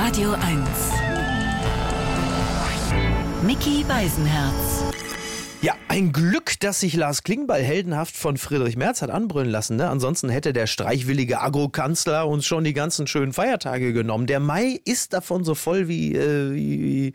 Radio 1. Micky Beisenherz. Ja, ein Glück, dass sich Lars Klingbeil heldenhaft von Friedrich Merz hat anbrüllen lassen. Ne? Ansonsten hätte der streichwillige Agro-Kanzler uns schon die ganzen schönen Feiertage genommen. Der Mai ist davon so voll wie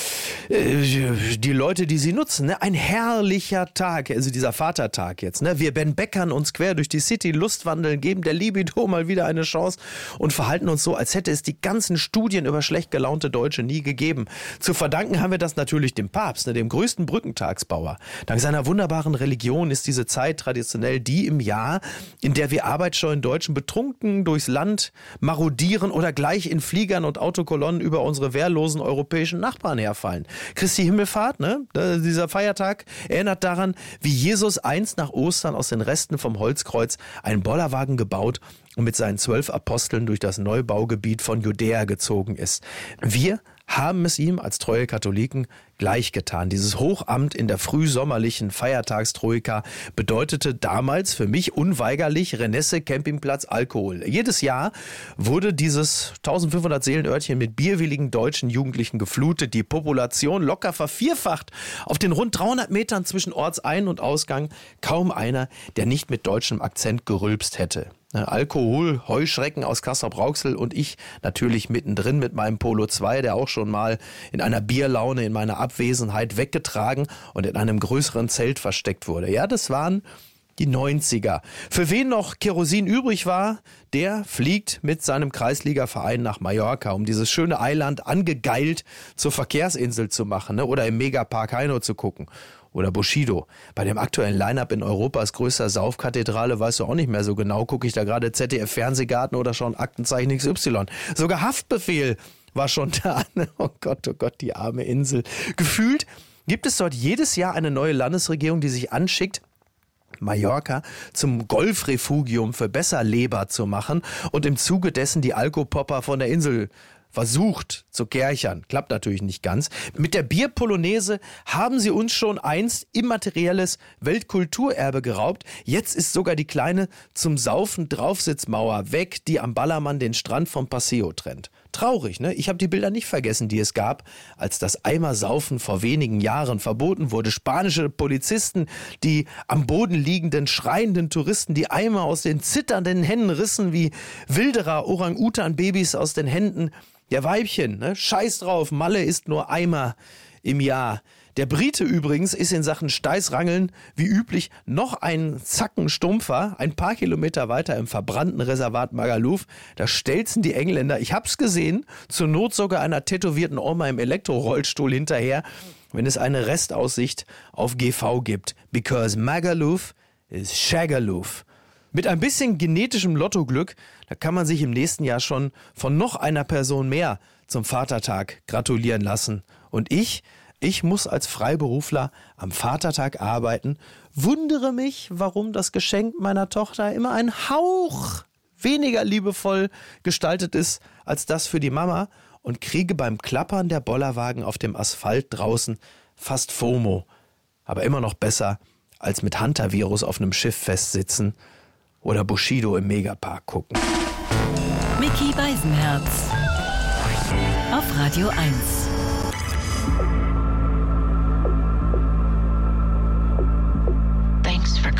die Leute, die sie nutzen. Ne? Ein herrlicher Tag, also dieser Vatertag jetzt. Ne? Wir Ben Beckern uns quer durch die City, Lustwandeln, geben der Libido mal wieder eine Chance und verhalten uns so, als hätte es die ganzen Studien über schlecht gelaunte Deutsche nie gegeben. Zu verdanken haben wir das natürlich dem Papst, ne? Dem größten Brückentagsbauer. Dank seiner wunderbaren Religion ist diese Zeit traditionell die im Jahr, in der wir arbeitsscheuen Deutschen betrunken durchs Land marodieren oder gleich in Fliegern und Autokolonnen über unsere wehrlosen europäischen Nachbarn herfallen. Christi Himmelfahrt, ne? Dieser Feiertag erinnert daran, wie Jesus einst nach Ostern aus den Resten vom Holzkreuz einen Bollerwagen gebaut und mit seinen 12 Aposteln durch das Neubaugebiet von Judäa gezogen ist. Wir haben es ihm als treue Katholiken gleichgetan. Dieses Hochamt in der frühsommerlichen Feiertagstroika bedeutete damals für mich unweigerlich Renesse Campingplatz Alkohol. Jedes Jahr wurde dieses 1500 Seelenörtchen mit bierwilligen deutschen Jugendlichen geflutet, die Population locker vervierfacht. Auf den rund 300 Metern zwischen Ortsein- und Ausgang kaum einer, der nicht mit deutschem Akzent gerülpst hätte. Alkohol, Heuschrecken aus Castrop-Rauxel und ich natürlich mittendrin mit meinem Polo 2, der auch schon mal in einer Bierlaune in meiner Abwesenheit weggetragen und in einem größeren Zelt versteckt wurde. Ja, das waren die 90er. Für wen noch Kerosin übrig war, der fliegt mit seinem Kreisligaverein nach Mallorca, um dieses schöne Eiland angegeilt zur Verkehrsinsel zu machen, ne? Oder im Megapark Heino zu gucken. Oder Bushido. Bei dem aktuellen Line-Up in Europas größter Saufkathedrale weißt du auch nicht mehr so genau, gucke ich da gerade ZDF-Fernsehgarten oder schon Aktenzeichen XY. Sogar Haftbefehl war schon da. Oh Gott, die arme Insel. Gefühlt gibt es dort jedes Jahr eine neue Landesregierung, die sich anschickt, Mallorca zum Golfrefugium für Besserleber zu machen und im Zuge dessen die Alkopopper von der Insel versucht zu kärchern. Klappt natürlich nicht ganz. Mit der Bierpolonaise haben sie uns schon einst immaterielles Weltkulturerbe geraubt. Jetzt ist sogar die kleine zum Saufen Draufsitzmauer weg, die am Ballermann den Strand vom Paseo trennt. Traurig, ne? Ich habe die Bilder nicht vergessen, die es gab, als das Eimersaufen vor wenigen Jahren verboten wurde. Spanische Polizisten, die am Boden liegenden, schreienden Touristen die Eimer aus den zitternden Händen rissen, wie Wilderer Orang-Utan-Babys aus den Händen der Weibchen. Ne? Scheiß drauf, Malle ist nur Eimer im Jahr. Der Brite übrigens ist in Sachen Steißrangeln wie üblich noch ein Zacken stumpfer, ein paar Kilometer weiter im verbrannten Reservat Magaluf. Da stelzen die Engländer, ich hab's gesehen, zur Not sogar einer tätowierten Oma im Elektrorollstuhl hinterher, wenn es eine Restaussicht auf GV gibt. Because Magaluf is Shagaluf. Mit ein bisschen genetischem Lottoglück, da kann man sich im nächsten Jahr schon von noch einer Person mehr zum Vatertag gratulieren lassen. Und ich muss als Freiberufler am Vatertag arbeiten, wundere mich, warum das Geschenk meiner Tochter immer ein Hauch weniger liebevoll gestaltet ist als das für die Mama und kriege beim Klappern der Bollerwagen auf dem Asphalt draußen fast FOMO. Aber immer noch besser als mit Hantavirus auf einem Schiff festsitzen oder Bushido im Megapark gucken. Micky Beisenherz auf Radio 1.